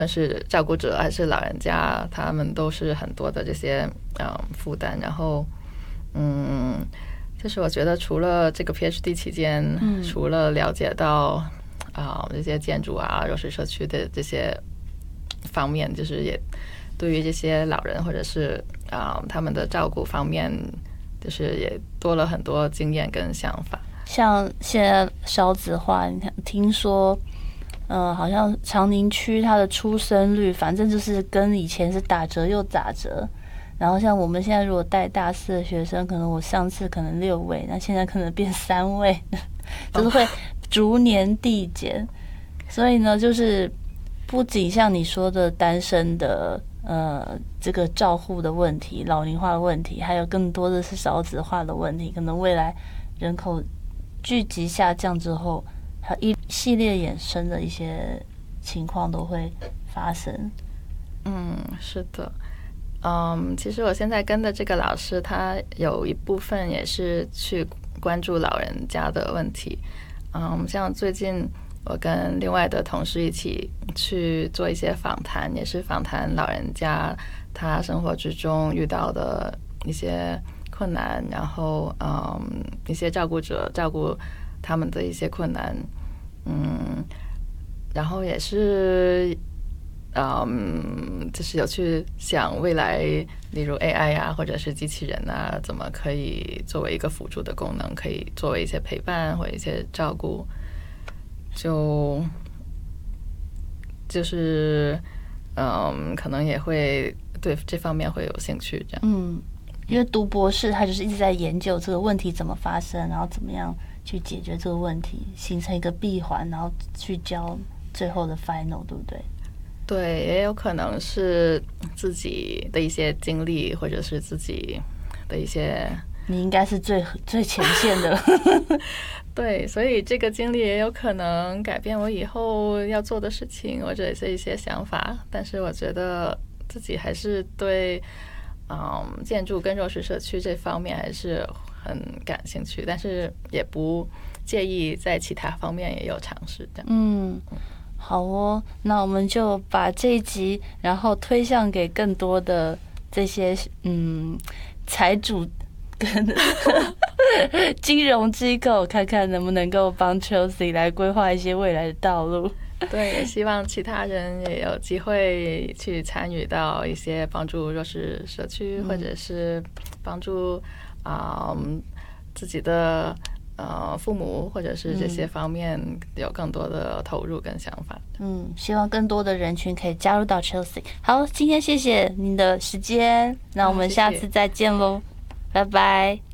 是照顾者还是老人家，他们都是很多的这些负担。然后就是我觉得除了这个 PhD 期间，除了了解到这些建筑弱势社区的这些方面，就是也对于这些老人或者是他们的照顾方面，就是也多了很多经验跟想法。 像现在少子化，你听说好像长宁区它的出生率反正就是跟以前是打折又打折，然后像我们现在如果带大四的学生，可能我上次可能6位，那现在可能变3位，就是会逐年递减。所以呢，就是不仅像你说的单身的这个照护的问题、老龄化的问题，还有更多的是少子化的问题。可能未来人口聚集下降之后，还有一系列衍生的一些情况都会发生。 是的。其实我现在跟的这个老师，他有一部分也是去关注老人家的问题。像最近我跟另外的同事一起去做一些访谈，也是访谈老人家他生活之中遇到的一些困难，然后一些照顾者照顾他们的一些困难，然后也是就是有去想未来，例如 AI 或者是机器人怎么可以作为一个辅助的功能，可以作为一些陪伴或者一些照顾，就是可能也会对这方面会有兴趣这样。 因为读博士他就是一直在研究这个问题怎么发生，然后怎么样去解决这个问题，形成一个闭环，然后去教最后的 final， 对不对？ 对，也有可能是自己的一些经历，或者是自己的一些， 你应该是最前线的了。 对，所以这个经历也有可能改变我以后要做的事情，或者是一些想法。但是我觉得自己还是对建筑跟弱势社区这方面还是很感兴趣，但是也不介意在其他方面也有尝试这样。 好哦，那我们就把这一集然后推向给更多的这些财主跟金融机构，看看能不能够帮 Chelsea 来规划一些未来的道路。 对，也希望其他人也有机会去参与到一些帮助弱势社区，或者是帮助自己的父母，或者是这些方面有更多的投入跟想法。 希望更多的人群可以加入到 Chelsea。好，今天谢谢你的时间，那我们下次再见喽，拜拜。